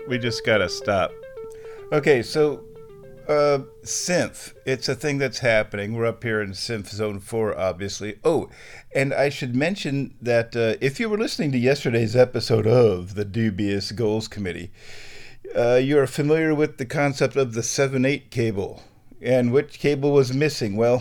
We just gotta stop. Okay, so synth. It's a thing that's happening. We're up here in synth zone 4, obviously. Oh, and I should mention that if you were listening to yesterday's episode of the Dubious Goals Committee, you're familiar with the concept of the 7/8 cable. And which cable was missing? Well,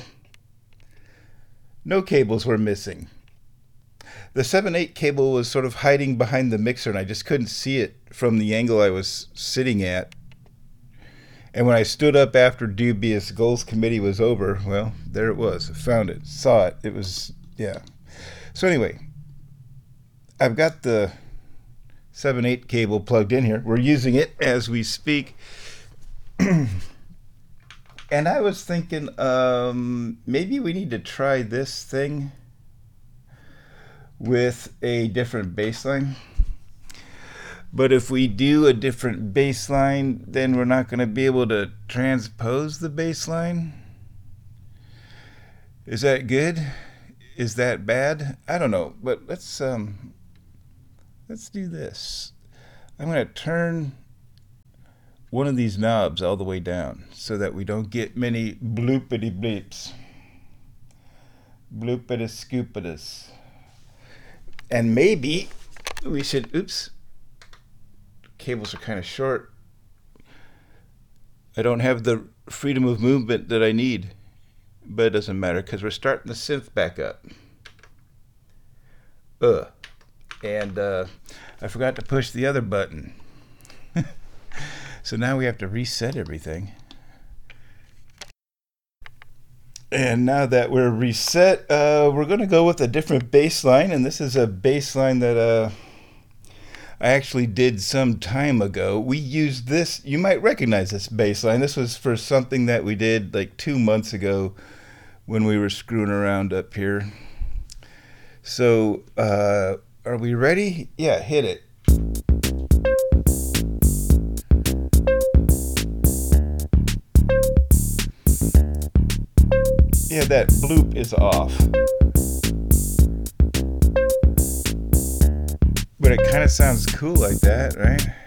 no cables were missing. The 7/8 cable was sort of hiding behind the mixer, and I just couldn't see it from the angle I was sitting at. And when I stood up after Dubious Goals Committee was over, well, there it was. I found it, saw it. It was, yeah. So anyway, I've got the 7/8 cable plugged in here. We're using it as we speak. And I was thinking, maybe we need to try this thing with a different baseline. But if we do a different baseline, then we're not going to be able to transpose the baseline. Is that good? Is that bad? I don't know. But let's do this. I'm going to turn one of these knobs all the way down so that we don't get many bloopity bleeps. Bloopity scoopitus. And maybe we should, oops, cables are kind of short. I don't have the freedom of movement that I need, but it doesn't matter because we're starting the synth back up. And I forgot to push the other button. So now we have to reset everything. And now that we're reset, we're going to go with a different baseline. And this is a baseline that I actually did some time ago. We used this. You might recognize this baseline. This was for something that we did like 2 months ago when we were screwing around up here. So are we ready? Yeah, hit it. Yeah, that bloop is off. But it kind of sounds cool like that, right?